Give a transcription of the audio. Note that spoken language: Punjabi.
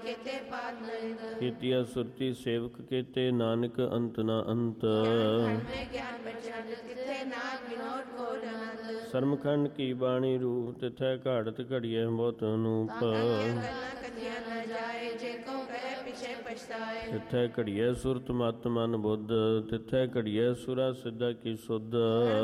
केते पात नरिंद ਕੀਤੀਆ ਸੁਰਤੀ ਸੇਵਕ ਕੀਤੇ ਨਾਨਕ ਅੰਤ ਨਾ ਅੰਤ ज्ञान प्रचंड तिथे नाग विनोद घोर आनंद ਸਰਮਖੰਡ ਕੀ ਬਾਣੀ ਰੂਪ ਤਿਥੈ ਘਾੜਤ ਘੜੀਐ ਬਹੁਤ ਅਨੂਪ कथिया न जाए जेको कहे पीछे पछताए ਤਿਥੈ ਘੜੀਐ ਸੁਰਤ ਮਤ ਮਨ ਬੁੱਧ ਤਿਥੈ ਘੜੀਐ ਸੁਰਾ ਸਿੱਧਾ ਕੀ ਸੁਧ